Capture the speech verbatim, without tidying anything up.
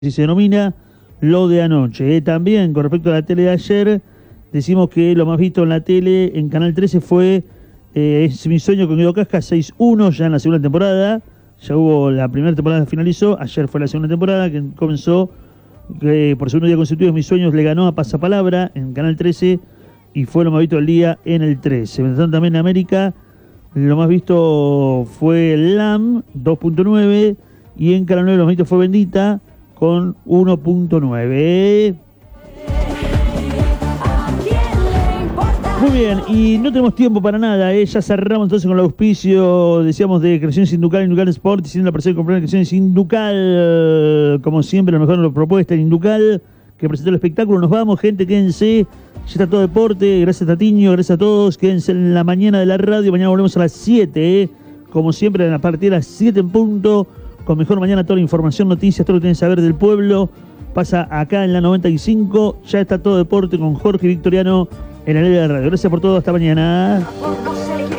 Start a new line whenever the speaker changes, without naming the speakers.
si se denomina lo de anoche. Eh, también con respecto a la tele de ayer, decimos que lo más visto en la tele en Canal trece fue eh, Es mi sueño con Guido Casca, seis uno ya en la segunda temporada. Ya hubo la primera temporada, finalizó, ayer fue la segunda temporada que comenzó, que por segundo día consecutivo Mis Sueños le ganó a Pasapalabra en Canal trece y fue lo más visto del día en el trece. Mientras tanto, también en América lo más visto fue L A M, dos punto nueve, y en Canal nueve lo más visto fue Bendita con uno punto nueve. Muy bien, y no tenemos tiempo para nada, ¿eh? Ya cerramos entonces con el auspicio, decíamos, de Creaciones Inducal, Inducal Sport, diciendo la persona de comprar Creaciones Inducal, como siempre, lo mejor de la propuesta en Inducal, que presentó el espectáculo. Nos vamos, gente, quédense, ya está todo deporte, gracias a Tatiño, gracias a todos, quédense en la mañana de la radio, mañana volvemos a las siete, ¿eh? Como siempre, a partir de las siete en punto, con Mejor Mañana, toda la información, noticias, todo lo que tienen que saber del pueblo, pasa acá en la noventa y cinco, ya está todo deporte con Jorge Victoriano en la ley de la radio. Gracias por todo, hasta mañana.